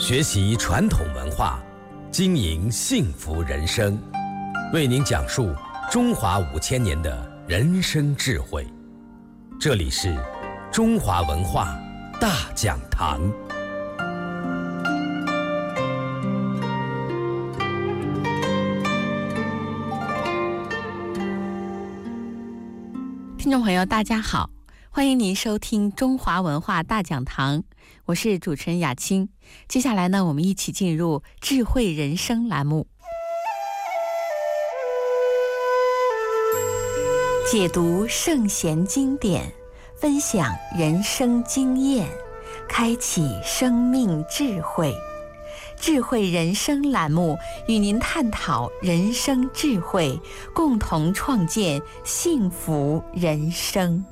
学习传统文化，经营幸福人生，为您讲述中华5000年的人生智慧。这里是中华文化大讲堂。 听众朋友大家好，欢迎您收听中华文化大讲堂，我是主持人雅青。接下来呢，我们一起进入智慧人生栏目，解读圣贤经典，分享人生经验，开启生命智慧。智慧人生栏目与您探讨人生智慧，共同创建幸福人生。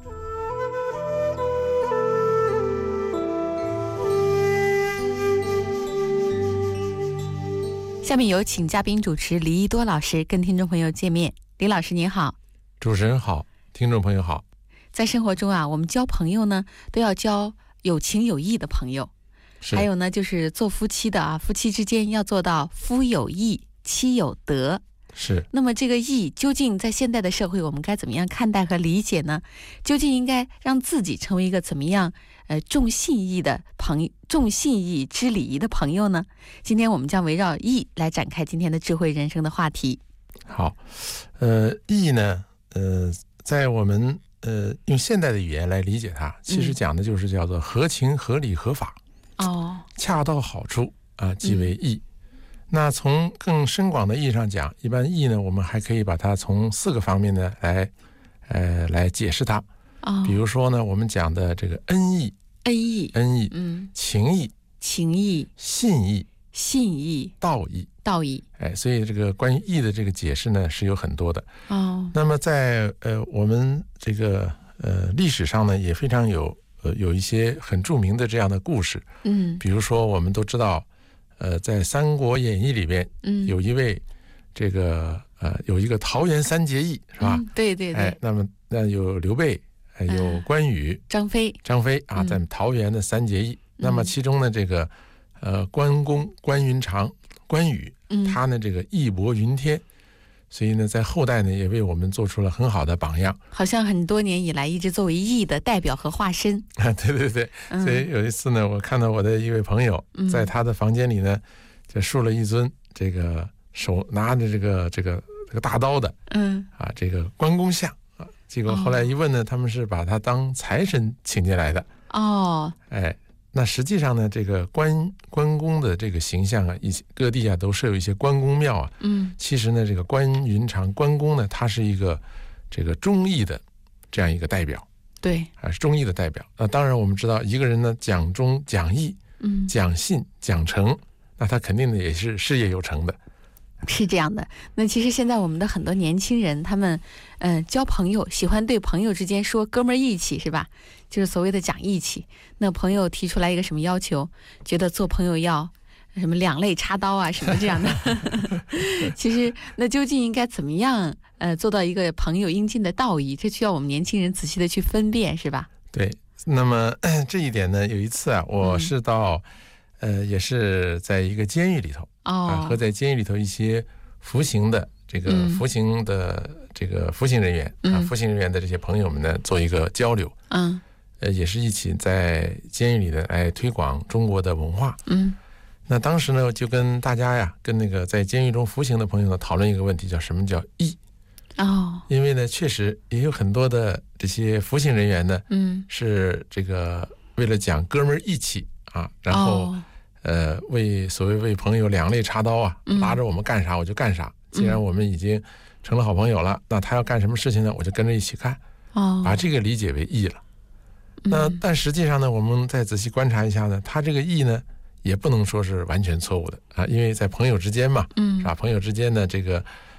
下面有请嘉宾主持李一多老师跟听众朋友见面。李老师您好。 主持人好，听众朋友好。 在生活中啊，我们交朋友呢，都要交有情有义的朋友。还有呢，就是做夫妻的啊，夫妻之间要做到夫有义，妻有德。 是。那么这个义究竟在现代的社会，我们该怎么样看待和理解呢？究竟应该让自己成为一个怎么样重信义的朋友，重信义知礼仪的朋友呢？今天我们将围绕义来展开今天的智慧人生的话题。 好，义呢，在我们用现代的语言来理解它，其实讲的就是叫做合情合理合法。恰到好处啊，即为义。那从更深广的意义上讲，一般义呢，我们还可以把它从4个方面呢来解释它。比如说呢，我们讲的这个恩义，情义，信义，道义。所以这个关于义的这个解释呢是有很多的。那么在我们这个历史上呢，也非常有一些很著名的这样的故事。比如说我们都知道，在《三国演义》里边，有一位这个有一个桃园三结义，是吧？ 对。 那有刘备，有关羽、 张飞啊，在桃园的三结义。那么其中呢，这个关公、关云长、关羽，他呢这个义薄云天。所以呢，在后代呢，也为我们做出了很好的榜样。 好像很多年以来，一直作为义的代表和化身。 对。所以有一次呢，我看到我的一位朋友，在他的房间里呢，就竖了一尊这个手拿着这个大刀的，这个关公像啊。结果后来一问呢，他们是把他当财神请进来的。那实际上呢，这个关公的这个形象啊，各地啊都设有一些关公庙啊。其实呢，这个关云长、关公呢，他是一个这个忠义的这样一个代表。对，是忠义的代表。那当然我们知道，一个人呢讲忠讲义，讲信讲诚，那他肯定呢也是事业有成的。 是这样的。那其实现在我们的很多年轻人，他们交朋友喜欢对朋友之间说哥们儿义气，是吧？就是所谓的讲义气。那朋友提出来一个什么要求，觉得做朋友要什么两肋插刀啊，什么这样的。其实那究竟应该怎么样做到一个朋友应尽的道义？这需要我们年轻人仔细的去分辨，是吧？ 对。那么这一点呢，有一次啊，我是到也是在一个监狱里头。和在监狱里头一些服刑的这个服刑人员服刑人员的这些朋友们呢，做一个交流。也是一起在监狱里的来推广中国的文化。那当时呢，就跟大家呀，跟那个在监狱中服刑的朋友呢，讨论一个问题，叫什么叫义。因为呢，确实也有很多的这些服刑人员呢，是这个为了讲哥们儿义气啊，然后为朋友两肋插刀啊，拉着我们干啥我就干啥。既然我们已经成了好朋友了，那他要干什么事情呢，我就跟着一起干。把这个理解为义了。但实际上呢，我们再仔细观察一下呢，他这个义呢，也不能说是完全错误的啊，因为在朋友之间嘛，是吧？朋友之间呢，这个